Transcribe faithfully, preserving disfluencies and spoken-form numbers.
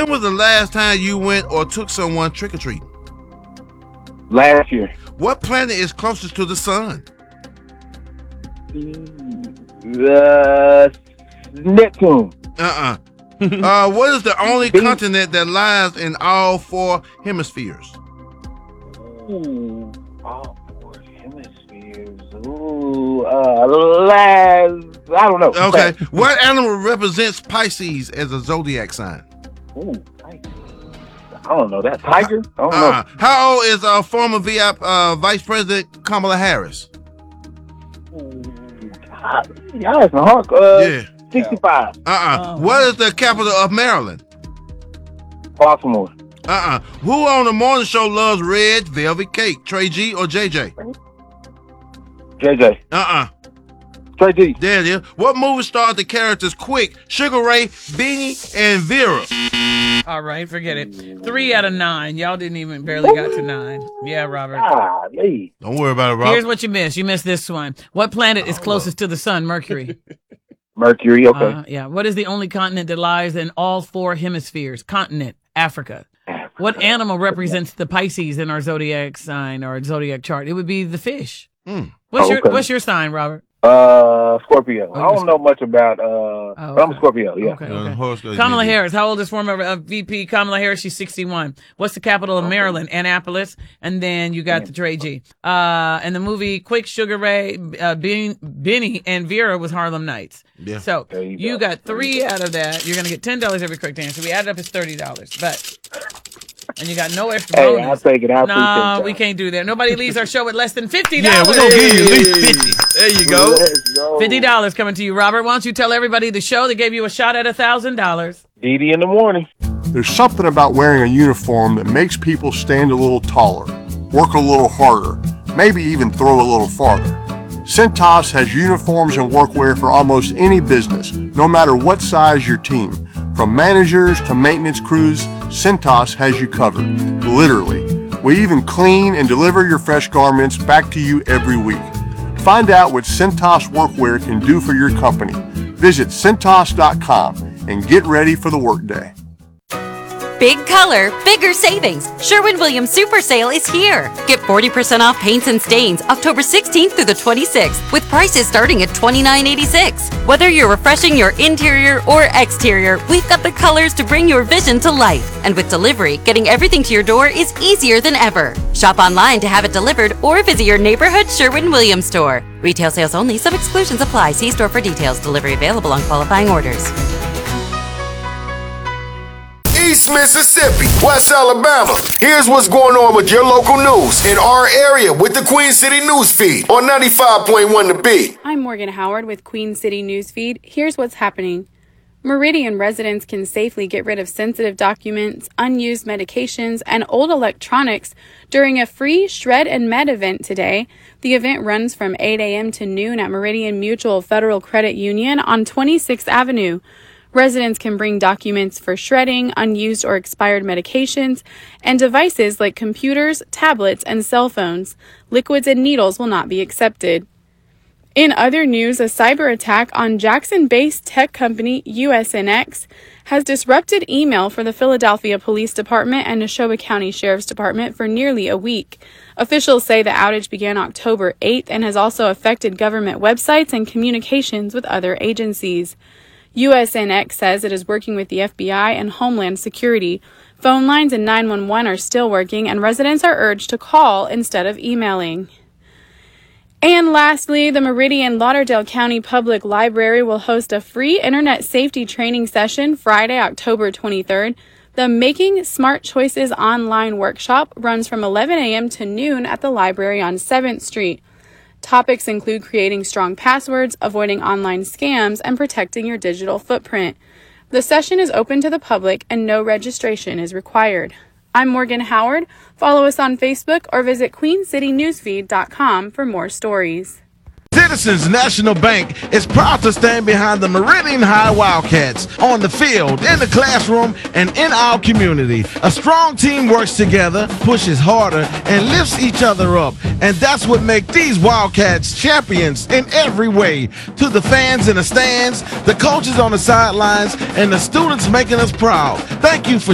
When was the last time you went or took someone trick-or-treating? Last year. What planet is closest to the sun? Uh, Neptune. Uh-uh. uh, what is the only continent that lies in all four hemispheres? Ooh, all four hemispheres. Ooh, uh, last, I don't know. Okay. What animal represents Pisces as a zodiac sign? Ooh, I don't know. That tiger? I don't uh, know. How old is uh, former V I P, uh, Vice President Kamala Harris? Ooh, God, y'all asking hard. Uh, yeah. sixty-five. Uh-uh. Oh. What is the capital of Maryland? Baltimore. Uh-uh. Who on the morning show loves red velvet cake? Trey G or J J? J J. Uh-uh. Trey G. There it is. What movie starred the characters Quick, Sugar Ray, Beanie, and Vera? All right, forget it. Three out of nine. Y'all didn't even barely got to nine. Yeah, Robert. Ah, me. Don't worry about it, Robert. Here's what you missed. You missed this one. What planet is closest to the sun? Mercury. Mercury, okay. Uh, yeah. What is the only continent that lies in all four hemispheres? Continent, Africa. Africa. What animal represents the Pisces in our zodiac sign or zodiac chart? It would be the fish. Mm. What's oh, your okay. What's your sign, Robert? Uh, Scorpio. Oh, I don't know much about, uh, oh, okay. I'm a Scorpio, yeah. Okay, okay. Kamala Harris. How old is former uh, V P Kamala Harris? She's sixty-one. What's the capital of okay. Maryland? Annapolis. And then you got yeah. the Trey G. Uh, and the movie Quick, Sugar Ray, uh, Ben, Benny, and Vera was Harlem Nights. Yeah. So you, you got three out of that. You're going to get ten dollars every correct answer. We added up, it's thirty dollars. But... And you got no extra bonus. Hey, I'll take it. I'll no, we can't do that. Nobody leaves our show with less than fifty dollars. Yeah, we're going to give you at least fifty. There you go. go. fifty dollars coming to you, Robert. Why don't you tell everybody the show that gave you a shot at one thousand dollars? D D in the morning. There's something about wearing a uniform that makes people stand a little taller, work a little harder, maybe even throw a little farther. Cintas has uniforms and workwear for almost any business, no matter what size your team. From managers to maintenance crews, Cintas has you covered, literally. We even clean and deliver your fresh garments back to you every week. Find out what Cintas Workwear can do for your company. Visit Cintas dot com and get ready for the workday. Big color, bigger savings. Sherwin-Williams Super Sale is here. Get forty percent off paints and stains October sixteenth through the twenty-sixth with prices starting at twenty-nine eighty-six. Whether you're refreshing your interior or exterior, we've got the colors to bring your vision to life. And with delivery, getting everything to your door is easier than ever. Shop online to have it delivered or visit your neighborhood Sherwin-Williams store. Retail sales only. Some exclusions apply. See store for details. Delivery available on qualifying orders. East Mississippi, West Alabama. Here's what's going on with your local news in our area with the Queen City Newsfeed on ninety-five point one The Beat. I'm Morgan Howard with Queen City Newsfeed. Here's what's happening. Meridian residents can safely get rid of sensitive documents, unused medications, and old electronics during a free Shred and Med event today. The event runs from eight a.m. to noon at Meridian Mutual Federal Credit Union on twenty-sixth Avenue. Residents can bring documents for shredding, unused or expired medications, and devices like computers, tablets, and cell phones. Liquids and needles will not be accepted. In other news, a cyber attack on Jackson-based tech company U S N X has disrupted email for the Philadelphia Police Department and Neshoba County Sheriff's Department for nearly a week. Officials say the outage began October eighth and has also affected government websites and communications with other agencies. U S N X says it is working with the F B I and Homeland Security. Phone lines and nine one one are still working, and residents are urged to call instead of emailing. And lastly, the Meridian Lauderdale County Public Library will host a free internet safety training session Friday, October twenty-third. The Making Smart Choices online workshop runs from eleven a.m. to noon at the library on seventh Street. Topics include creating strong passwords, avoiding online scams, and protecting your digital footprint. The session is open to the public and no registration is required. I'm Morgan Howard. Follow us on Facebook or visit queen city newsfeed dot com for more stories. Citizens National Bank is proud to stand behind the Meridian High Wildcats on the field, in the classroom, and in our community. A strong team works together, pushes harder, and lifts each other up. And that's what makes these Wildcats champions in every way. To the fans in the stands, the coaches on the sidelines, and the students making us proud, thank you for